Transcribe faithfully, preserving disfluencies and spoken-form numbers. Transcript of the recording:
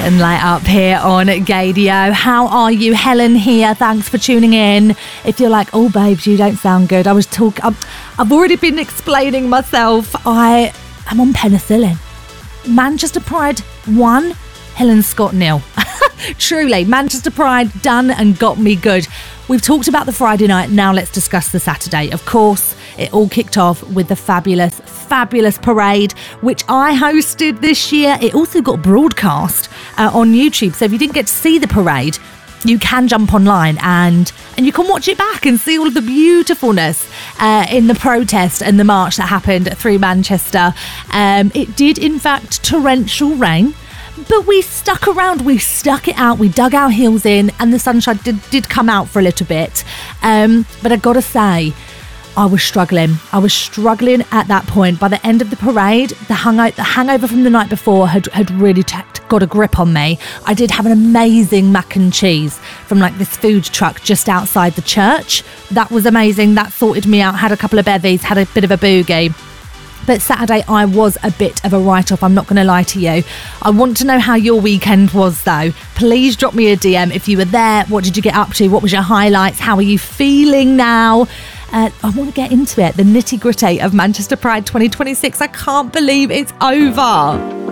and light up here on Gaydio. How are you? Helen here. Thanks for tuning in. If you're like, oh, babes, you don't sound good. I was talking, I've already been explaining myself. I am on penicillin. Manchester Pride won, Helen Scott nil. Truly, Manchester Pride done and got me good. We've talked about the Friday night, now let's discuss the Saturday. Of course, it all kicked off with the fabulous, fabulous parade, which I hosted this year. It also got broadcast uh, on YouTube, so if you didn't get to see the parade, you can jump online and and you can watch it back and see all of the beautifulness uh, in the protest and the march that happened through Manchester. Um, it did, in fact, torrential rain. But we stuck around, we stuck it out, we dug our heels in, and the sunshine did, did come out for a little bit. Um, but I gotta say, I was struggling. I was struggling at that point. By the end of the parade, the, hango- the hangover from the night before had, had really t- got a grip on me. I did have an amazing mac and cheese from like this food truck just outside the church. That was amazing. That sorted me out. Had a couple of bevies, had a bit of a boogie. But Saturday, I was a bit of a write-off, I'm not going to lie to you. I want to know how your weekend was, though. Please drop me a D M if you were there. What did you get up to? What was your highlights? How are you feeling now? Uh, I want to get into it, the nitty-gritty of Manchester Pride twenty twenty-six. I can't believe it's over.